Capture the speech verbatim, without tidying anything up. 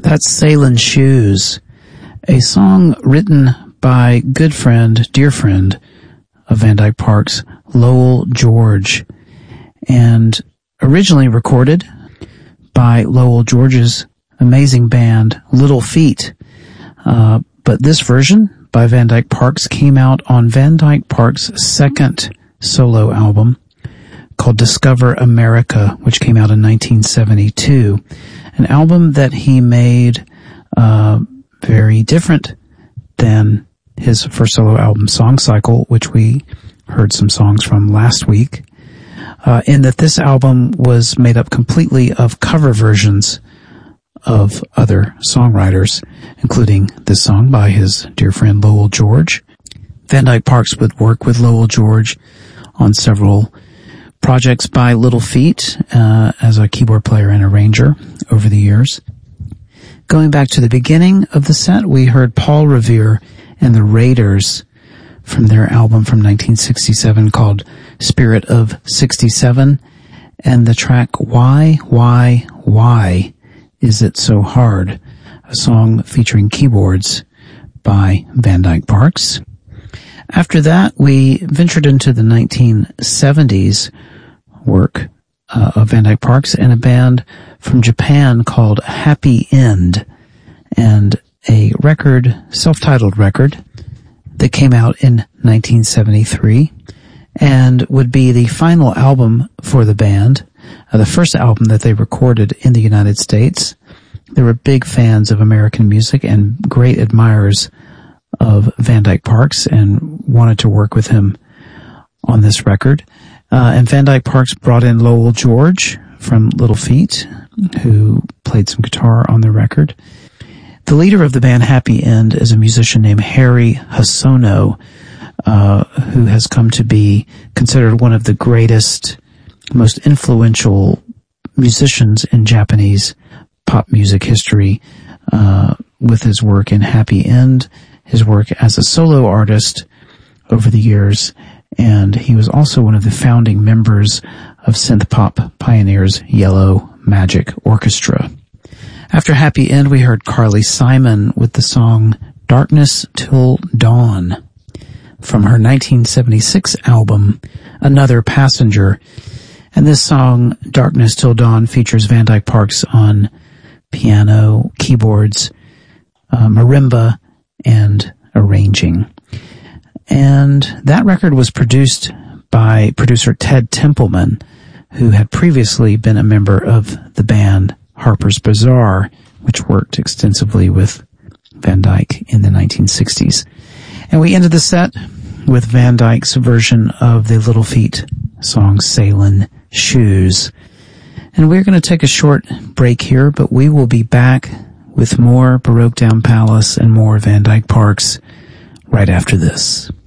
That's Sailing Shoes, a song written by good friend, dear friend of Van Dyke Parks, Lowell George, and originally recorded by Lowell George's amazing band, Little Feat. Uh, but this version by Van Dyke Parks came out on Van Dyke Parks' second solo album called Discover America, which came out in nineteen seventy-two. An album that he made uh very different than his first solo album, Song Cycle, which we heard some songs from last week, uh, in that this album was made up completely of cover versions of other songwriters, including this song by his dear friend Lowell George. Van Dyke Parks would work with Lowell George on several projects by Little Feat uh, as a keyboard player and arranger over the years. Going back to the beginning of the set, we heard Paul Revere and the Raiders from their album from nineteen sixty-seven called Spirit of sixty-seven, and the track Why, Why, Why Is It So Hard, a song featuring keyboards by Van Dyke Parks. After that, we ventured into the nineteen seventies work uh, of Van Dyke Parks and a band from Japan called Happy End, and a record, self-titled record, that came out in nineteen seventy-three and would be the final album for the band, uh, the first album that they recorded in the United States. They were big fans of American music and great admirers of Van Dyke Parks and wanted to work with him on this record. Uh, and Van Dyke Parks brought in Lowell George from Little Feat, who played some guitar on the record. The leader of the band Happy End is a musician named Harry Hosono, uh, who has come to be considered one of the greatest, most influential musicians in Japanese pop music history, uh, with his work in Happy End, his work as a solo artist over the years, and he was also one of the founding members of synth pop pioneers Yellow Magic Orchestra. After Happy End, we heard Carly Simon with the song Darkness Till Dawn from her nineteen seventy-six album, Another Passenger. And this song, Darkness Till Dawn, features Van Dyke Parks on piano, keyboards, uh, marimba, and arranging. And that record was produced by producer Ted Templeman, who had previously been a member of the band Harper's Bazaar, which worked extensively with Van Dyke in the nineteen sixties. And we ended the set with Van Dyke's version of the Little Feat song Sailin' Shoes. And we're going to take a short break here, but we will be back with more Baroque Down Palace and more Van Dyke Parks right after this.